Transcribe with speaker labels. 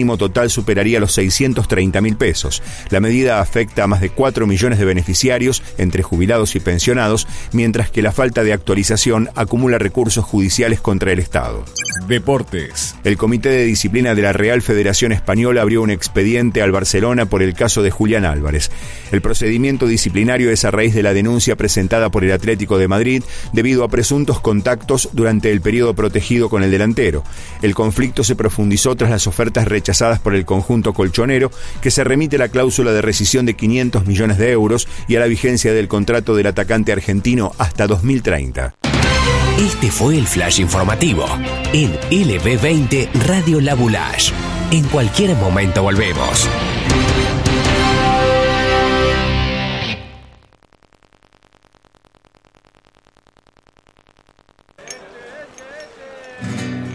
Speaker 1: total superaría los 630.000 pesos. La medida afecta a más de 4 millones de beneficiarios, entre jubilados y pensionados, mientras que la falta de actualización acumula recursos judiciales contra el Estado.
Speaker 2: Deportes.
Speaker 1: El Comité de Disciplina de la Real Federación Española abrió un expediente al Barcelona por el caso de Julián Álvarez. El procedimiento disciplinario es a raíz de la denuncia presentada por el Atlético de Madrid debido a presuntos contactos durante el periodo protegido con el delantero. El conflicto se profundizó tras las ofertas rechazadas por el conjunto colchonero, que se remite a la cláusula de rescisión de 500 millones de euros y a la vigencia del contrato del atacante argentino hasta 2030.
Speaker 3: Este fue el Flash Informativo en LB20 Radio La Boulage. En cualquier momento volvemos.